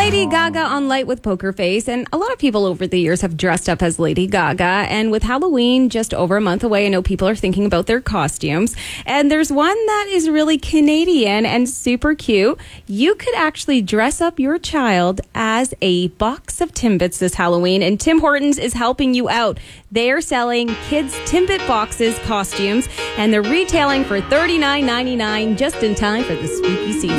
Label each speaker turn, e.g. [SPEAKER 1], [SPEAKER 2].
[SPEAKER 1] Lady Gaga on Light with Poker Face, and a lot of people over the years have dressed up as Lady Gaga, and with Halloween just over a month away, I know people are thinking about their costumes, and there's one that is really Canadian and super cute. You could actually dress up your child as a box of Timbits this Halloween, and Tim Hortons is helping you out. They're selling kids' Timbit boxes costumes, and they're retailing for $39.99 just in time for the spooky season.